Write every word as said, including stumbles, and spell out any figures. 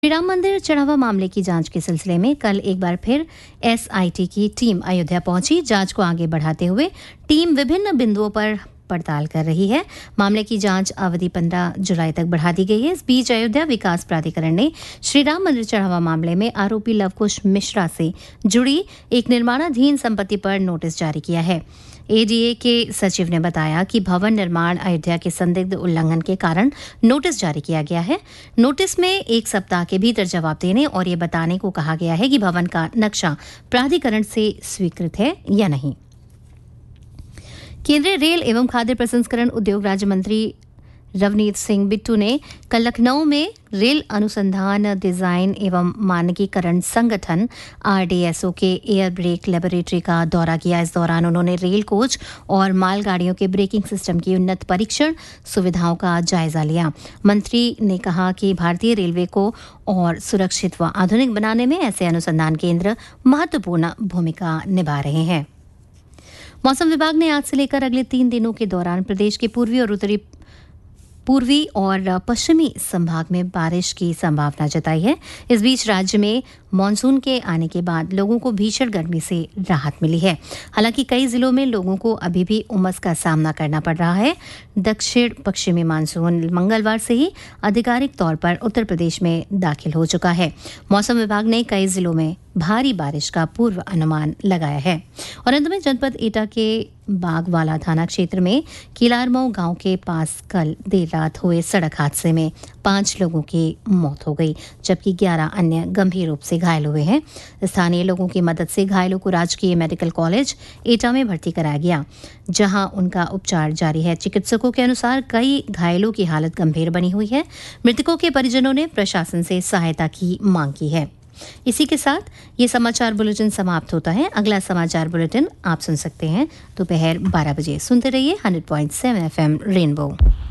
श्री राम मंदिर चढ़ावा मामले की जांच के सिलसिले में कल एक बार फिर एसआईटी की टीम अयोध्या पहुंची। जांच को आगे बढ़ाते हुए टीम विभिन्न बिंदुओं पर पड़ताल कर रही है। मामले की जांच अवधि पंद्रह जुलाई तक बढ़ा दी गई है। इस बीच अयोध्या विकास प्राधिकरण ने श्री राम मंदिर चढ़ावा मामले में आरोपी लवकुश मिश्रा से जुड़ी एक निर्माणाधीन संपत्ति पर नोटिस जारी किया है। एडीए के सचिव ने बताया कि भवन निर्माण अयोध्या के संदिग्ध उल्लंघन के कारण नोटिस जारी किया गया है। नोटिस में एक सप्ताह के भीतर जवाब देने और ये बताने को कहा गया है कि भवन का नक्शा प्राधिकरण से स्वीकृत है या नहीं। केंद्रीय रेल एवं खाद्य प्रसंस्करण उद्योग राज्य मंत्री रवनीत सिंह बिट्टू ने कल लखनऊ में रेल अनुसंधान डिजाइन एवं मानकीकरण संगठन आरडीएसओ के एयर ब्रेक लेबोरेटरी का दौरा किया। इस दौरान उन्होंने रेल कोच और मालगाड़ियों के ब्रेकिंग सिस्टम की उन्नत परीक्षण सुविधाओं का जायजा लिया। मंत्री ने कहा कि भारतीय रेलवे को और सुरक्षित व आधुनिक बनाने में ऐसे अनुसंधान केंद्र महत्वपूर्ण भूमिका निभा रहे हैं। मौसम विभाग ने आज से लेकर अगले तीन दिनों के दौरान प्रदेश के पूर्वी और उत्तरी पूर्वी और पश्चिमी संभाग में बारिश की संभावना जताई है। इस बीच राज्य में मानसून के आने के बाद लोगों को भीषण गर्मी से राहत मिली है। हालांकि कई जिलों में लोगों को अभी भी उमस का सामना करना पड़ रहा है। दक्षिण पश्चिमी मानसून मंगलवार से ही आधिकारिक तौर पर उत्तर प्रदेश में दाखिल हो चुका है। मौसम विभाग ने कई जिलों में भारी बारिश का पूर्व अनुमान लगाया है। और अंत में जनपद एटा के बागवाला थाना क्षेत्र में किलारमऊ गांव के पास कल देर रात हुए सड़क हादसे में पांच लोगों की मौत हो गई, जबकि ग्यारह अन्य गंभीर रूप से घायल हुए हैं। स्थानीय लोगों की मदद से घायलों को राजकीय मेडिकल कॉलेज एटा में भर्ती कराया गया, जहां उनका उपचार जारी है। चिकित्सकों के अनुसार कई घायलों की हालत गंभीर बनी हुई है। मृतकों के परिजनों ने प्रशासन से सहायता की मांग की है। इसी के साथ ये समाचार बुलेटिन समाप्त होता है। अगला समाचार बुलेटिन आप सुन सकते हैं दोपहर बारह बजे। सुनते रहिए hundred point seven F M rainbow.